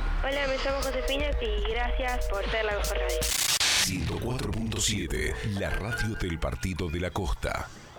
Hola, me llamo Josefina y gracias por ser la mejor radio. 104.7, la radio del Partido de la Costa.